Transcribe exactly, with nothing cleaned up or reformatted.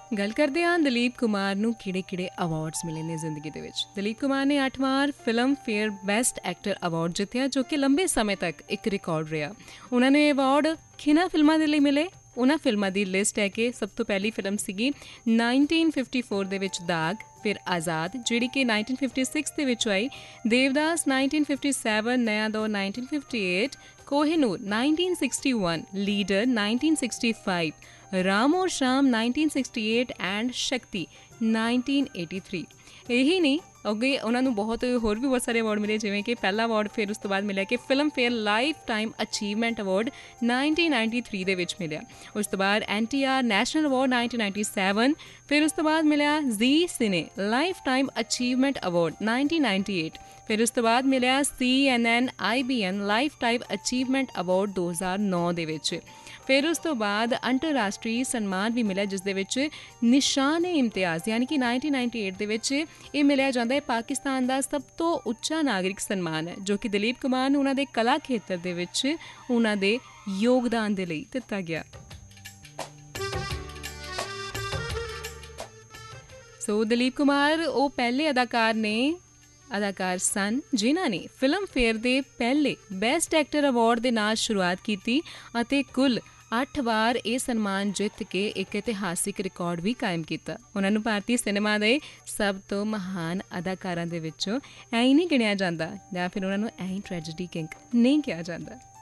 ਗੱਲ ਕਰਦੇ ਹਾਂ ਦਲੀਪ ਕੁਮਾਰ ਨੂੰ ਕਿਹੜੇ ਕਿਹੜੇ ਅਵਾਰਡਸ ਮਿਲੇ ਨੇ ਜ਼ਿੰਦਗੀ ਦੇ ਵਿੱਚ। ਦਲੀਪ ਕੁਮਾਰ ਨੇ ਅੱਠ ਵਾਰ film fair best actor award ਜਿੱਤਿਆ, ਜੋ ਕਿ ਲੰਬੇ ਸਮੇਂ ਤੱਕ ਇੱਕ ਰਿਕਾਰਡ ਰਿਹਾ। ਉਹਨਾਂ ਨੇ ਅਵਾਰਡ ਕਿਹਨਾਂ ਫਿਲਮਾਂ ਦੇ ਲਈ ਮਿਲੇ? ਉਹਨਾਂ ਫਿਲਮਾਂ ਦੀ ਲਿਸਟ ਹੈ ਕਿ ਸਭ ਤੋਂ ਪਹਿਲੀ ਫਿਲਮ ਸੀਗੀ ਨਾਈਨਟੀਨ ਫਿਫਟੀ ਫੋਰ ਦੇ ਵਿੱਚ ਦਾਗ, ਫਿਰ ਆਜ਼ਾਦ ਜਿਹੜੀ ਕਿ ਨਾਈਨਟੀਨ ਫਿਫਟੀ ਸਿਕਸ ਦੇ ਵਿੱਚ ਆਈ, ਦੇਵਦਾਸ ਨਾਈਨਟੀਨ ਫਿਫਟੀ ਸੈਵਨ, ਨਇਆ ਦੌਰ nineteen fifty eight, Kohinoor nineteen sixty one, leader nineteen sixty five, Ram ਔਰ ਸ਼ਾਮ nineteen sixty eight and Shakti nineteen eighty three. ਇਹੀ ਨਹੀਂ, ਅੱਗੇ ਉਹਨਾਂ ਨੂੰ ਬਹੁਤ ਹੋਰ ਵੀ ਬਹੁਤ ਸਾਰੇ ਅਵਾਰਡ ਮਿਲੇ, ਜਿਵੇਂ ਕਿ ਪਹਿਲਾ ਅਵਾਰਡ ਫਿਰ ਉਸ ਤੋਂ ਬਾਅਦ ਮਿਲਿਆ ਕਿ film fair life time achievement award nineteen ninety three ਦੇ ਵਿੱਚ ਮਿਲਿਆ। ਉਸ ਤੋਂ ਬਾਅਦ N T R national award nineteen ninety seven, ਫਿਰ ਉਸ ਤੋਂ ਬਾਅਦ ਮਿਲਿਆ ਜ਼ੀ Cine life time achievement award nineteen ninety eight, ਫਿਰ ਉਸ ਤੋਂ ਬਾਅਦ ਮਿਲਿਆ ਸੀ ਐਨ ਐਨ I B N life time achievement award ਦੋ ਹਜ਼ਾਰ ਨੌ ਦੇ ਵਿੱਚ। ਫਿਰ ਉਸ ਤੋਂ ਬਾਅਦ ਅੰਤਰਰਾਸ਼ਟਰੀ ਸਨਮਾਨ ਵੀ ਮਿਲਿਆ, ਜਿਸ ਦੇ ਵਿੱਚ ਨਿਸ਼ਾਨ-ਏ ਇਮਤਿਆਜ਼ ਯਾਨੀ ਕਿ ਨਾਈਨਟੀਨ ਨਾਈਨਟੀ ਏਟ ਦੇ ਵਿੱਚ ਇਹ ਮਿਲਿਆ ਜਾਂਦਾ ਹੈ ਪਾਕਿਸਤਾਨ ਦਾ ਸਭ ਤੋਂ ਉੱਚਾ ਨਾਗਰਿਕ ਸਨਮਾਨ ਹੈ, ਜੋ ਕਿ ਦਲੀਪ ਕੁਮਾਰ ਨੂੰ ਉਹਨਾਂ ਦੇ ਕਲਾ ਖੇਤਰ ਦੇ ਵਿੱਚ ਉਹਨਾਂ ਦੇ ਯੋਗਦਾਨ ਦੇ ਲਈ ਦਿੱਤਾ ਗਿਆ। ਸੋ ਦਲੀਪ ਕੁਮਾਰ ਉਹ ਪਹਿਲੇ ਅਦਾਕਾਰ ਨੇ ਅਦਾਕਾਰ ਸਨ ਜਿਨ੍ਹਾਂ ਨੇ ਫਿਲਮ ਫੇਅਰ ਦੇ ਪਹਿਲੇ ਬੈਸਟ ਐਕਟਰ ਅਵਾਰਡ ਦੇ ਨਾਲ ਸ਼ੁਰੂਆਤ ਕੀਤੀ ਅਤੇ ਕੁੱਲ ਅੱਠ ਵਾਰ ਇਹ ਸਨਮਾਨ ਜਿੱਤ ਕੇ ਇੱਕ ਇਤਿਹਾਸਿਕ ਰਿਕਾਰਡ ਵੀ ਕਾਇਮ ਕੀਤਾ। ਉਹਨਾਂ ਨੂੰ ਭਾਰਤੀ ਸਿਨੇਮਾ ਦੇ ਸਭ ਤੋਂ ਮਹਾਨ ਅਦਾਕਾਰਾਂ ਦੇ ਵਿੱਚੋਂ ਐਂ ਹੀ ਨਹੀਂ ਗਿਣਿਆ ਜਾਂਦਾ, ਜਾਂ ਫਿਰ ਉਹਨਾਂ ਨੂੰ ਐਂ ਹੀ ਟ੍ਰੈਜਡੀ ਕਿੰਗ ਨਹੀਂ ਕਿਹਾ ਜਾਂਦਾ।